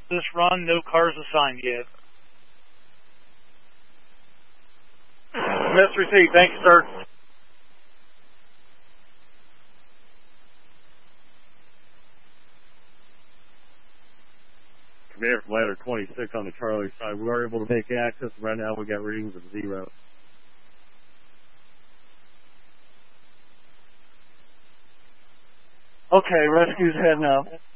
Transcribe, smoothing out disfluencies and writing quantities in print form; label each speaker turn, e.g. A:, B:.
A: This run, no cars assigned yet. Miss receipt. Thank you, sir.
B: Commander from ladder 26 on the Charlie side. We were able to make access. Right now we got readings of 0.
A: Okay, rescue's heading up.